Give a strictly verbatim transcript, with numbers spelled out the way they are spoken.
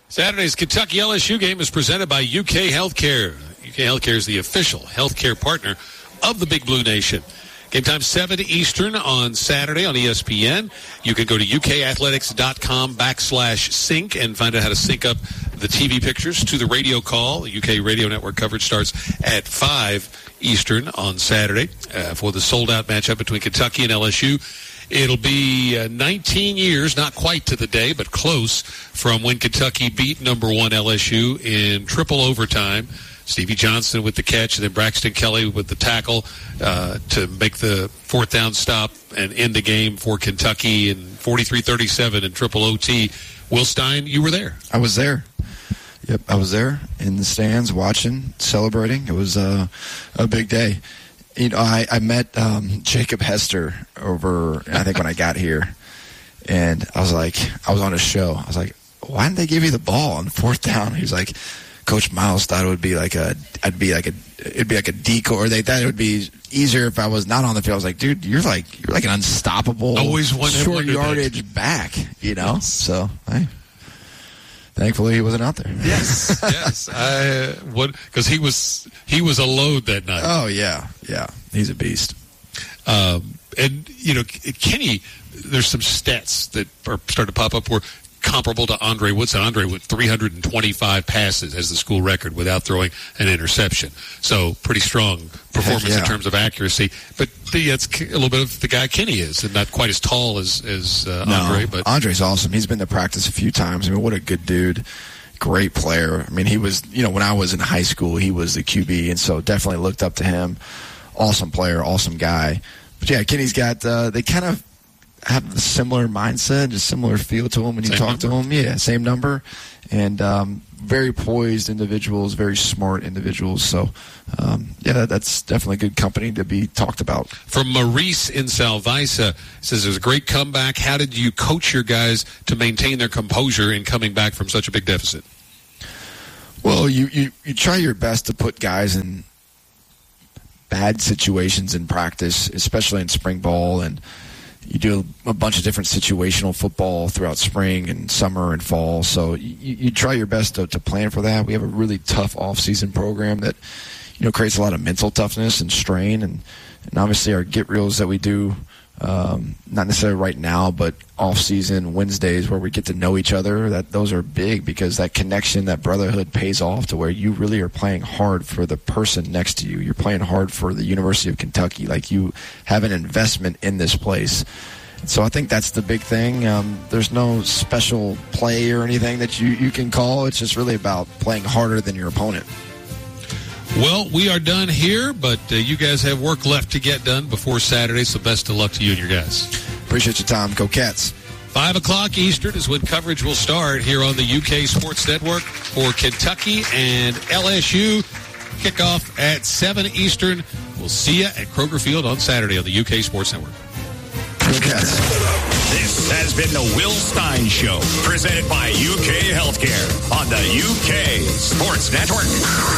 Saturday's Kentucky L S U game is presented by U K Healthcare. U K Healthcare is the official healthcare partner of the Big Blue Nation. Game time seven Eastern on Saturday on E S P N. You can go to ukathletics.com backslash sync and find out how to sync up the T V pictures to the radio call. The U K Radio Network coverage starts at five Eastern on Saturday uh, for the sold-out matchup between Kentucky and L S U. It'll be uh, nineteen years, not quite to the day, but close, from when Kentucky beat number one L S U in triple overtime. Stevie Johnson with the catch, and then Braxton Kelly with the tackle uh, to make the fourth down stop and end the game for Kentucky in forty-three thirty-seven in triple O T. Will Stein, you were there. I was there. Yep, I was there in the stands watching, celebrating. It was uh, a big day. You know, I, I met um, Jacob Hester over, I think, when I got here. And I was like, I was on a show. I was like, why didn't they give you the ball on fourth down? He was like, Coach Miles thought it would be like a, I'd be like a, it'd be like a decoy. Or they thought it would be easier if I was not on the field. I was like, dude, you're like, you're like an unstoppable, always one short yardage that. back, you know? Yes. So, hey. Thankfully, he wasn't out there. Yes, yes. I what because he was he was a load that night. Oh yeah, yeah. He's a beast. Um, and you know, Kenny, there's some stats that are starting to pop up where comparable to Andre Woodson. Andre with three hundred twenty-five passes as the school record without throwing an interception. So pretty strong performance yeah. in terms of accuracy. But the, it's a little bit of the guy Kenny is, and not quite as tall as, as uh, no, Andre. But Andre's awesome. He's been to practice a few times. I mean, what a good dude. Great player. I mean, he was, you know, when I was in high school, he was the Q B, and so definitely looked up to him. Awesome player, awesome guy. But yeah, Kenny's got, uh, they kind of have a similar mindset, a similar feel to him when you same talk number. to him. Yeah, same number. And um, very poised individuals, very smart individuals. So, um, yeah, that's definitely good company to be talked about. From Maurice in Salvisa, says it was a great comeback. How did you coach your guys to maintain their composure in coming back from such a big deficit? Well, you, you, you try your best to put guys in bad situations in practice, especially in spring ball, and you do a bunch of different situational football throughout spring and summer and fall. So you, you try your best to, to plan for that. We have a really tough off-season program that, you know, creates a lot of mental toughness and strain. And, and obviously our get reels that we do, um, not necessarily right now, but off-season Wednesdays where we get to know each other, that those are big because that connection, that brotherhood pays off to where you really are playing hard for the person next to you. You're playing hard for the University of Kentucky. Like you have an investment in this place. So I think that's the big thing. Um, there's no special play or anything that you, you can call. It's just really about playing harder than your opponent. Well, we are done here, but uh, you guys have work left to get done before Saturday, so best of luck to you and your guys. Appreciate your time. Go Cats. Five o'clock Eastern is when coverage will start here on the U K Sports Network for Kentucky and L S U. Kickoff at seven Eastern. We'll see you at Kroger Field on Saturday on the U K Sports Network. Go Cats. This has been the Will Stein Show, presented by U K Healthcare on the U K Sports Network.